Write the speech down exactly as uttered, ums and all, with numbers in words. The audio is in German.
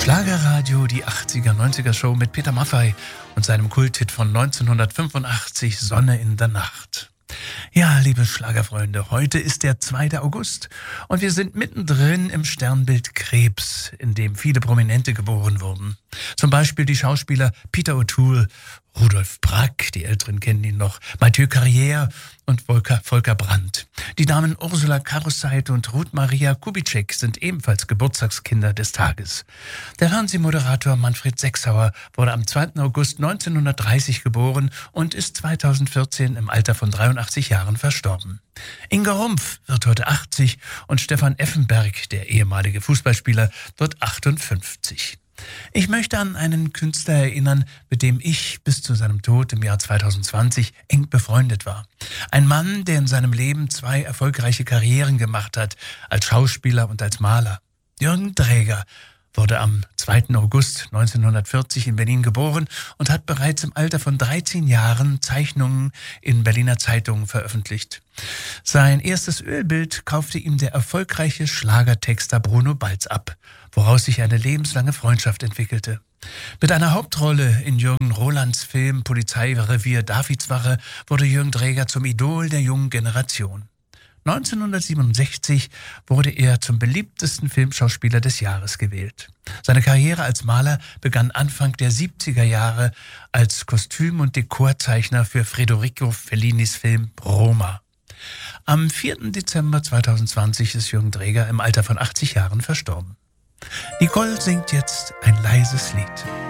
Schlagerradio, die achtziger, neunziger Show mit Peter Maffay und seinem Kulthit von neunzehnhundertfünfundachtzig, Sonne in der Nacht. Ja, liebe Schlagerfreunde, heute ist der zweite August und wir sind mittendrin im Sternbild Krebs, in dem viele Prominente geboren wurden. Zum Beispiel die Schauspieler Peter O'Toole, Rudolf Brack, die Älteren kennen ihn noch, Mathieu Carrière und Volker, Volker Brandt. Die Damen Ursula Karuseit und Ruth Maria Kubitschek sind ebenfalls Geburtstagskinder des Tages. Der Fernsehmoderator Manfred Sechsauer wurde am zweiten August neunzehnhundertdreißig geboren und ist zweitausendvierzehn im Alter von dreiundachtzig Jahren verstorben. Inga Rumpf wird heute achtzig und Stefan Effenberg, der ehemalige Fußballspieler, wird achtundfünfzig. Ich möchte an einen Künstler erinnern, mit dem ich bis zu seinem Tod im Jahr zweitausendzwanzig eng befreundet war. Ein Mann, der in seinem Leben zwei erfolgreiche Karrieren gemacht hat, als Schauspieler und als Maler. Jürgen Dreger wurde am zweiten August neunzehnhundertvierzig in Berlin geboren und hat bereits im Alter von dreizehn Jahren Zeichnungen in Berliner Zeitungen veröffentlicht. Sein erstes Ölbild kaufte ihm der erfolgreiche Schlagertexter Bruno Balz ab, woraus sich eine lebenslange Freundschaft entwickelte. Mit einer Hauptrolle in Jürgen Rolands Film Polizeirevier Davidswache wurde Jürgen Dreger zum Idol der jungen Generation. neunzehnhundertsiebenundsechzig wurde er zum beliebtesten Filmschauspieler des Jahres gewählt. Seine Karriere als Maler begann Anfang der siebziger Jahre als Kostüm- und Dekorzeichner für Federico Fellinis Film Roma. Am vierten Dezember zweitausendzwanzig ist Jürgen Dreger im Alter von achtzig Jahren verstorben. Nicole singt jetzt ein leises Lied.